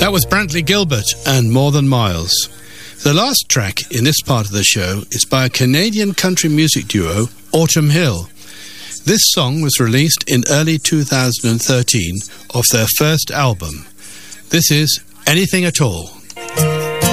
That was Brantley Gilbert and More Than Miles. The last track in this part of the show is by a Canadian country music duo, Autumn Hill. This song was released in early 2013 off their first album. This is Anything at All.